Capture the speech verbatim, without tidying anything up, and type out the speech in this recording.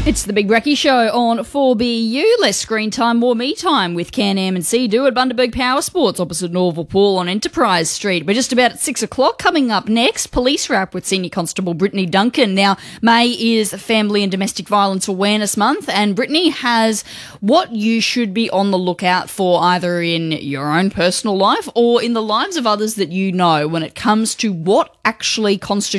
It's the Big Brekkie Show on four B U. Less screen time, more me time with Can-Am and Sea-Doo at Bundaberg Power Sports opposite Norval Pool on Enterprise Street. We're just about at six o'clock. Coming up next, Police Wrap with Senior Constable Brittany Duncan. Now, May is Family and Domestic Violence Awareness Month, and Brittany has what you should be on the lookout for either in your own personal life or in the lives of others that you know when it comes to what actually constitutes